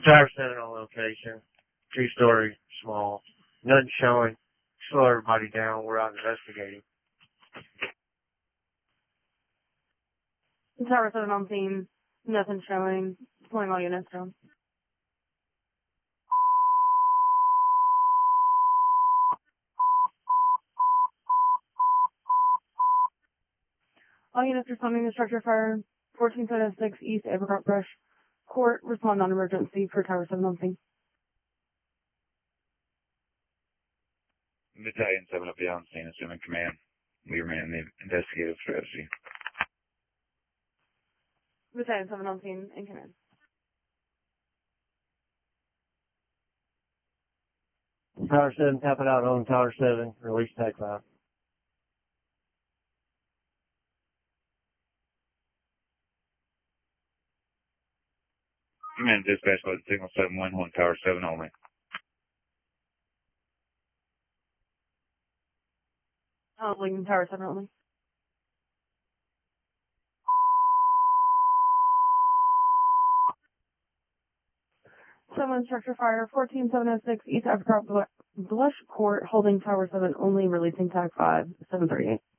Tower 7 on location. 2-story, small. Nothing showing. Slow everybody down. We're out investigating. Tower 7 on scene. Nothing showing. Pulling all units down. All units responding to structure fire. 14706 East Apricot Brush Court. Respond non-emergency for Tower 7 on scene. Battalion 7 up on scene, assuming command. We remain in the investigative strategy. Battalion 7 on scene in command. Tower 7, tap it out on Tower 7. Release TAC 5. Command dispatch by signal 7-1 on Tower 7 only. Leaving Tower 7 only. Someone structure fire. 14706 East Apricot Blush Court. Holding Tower 7 only. Releasing TAC 5. 738.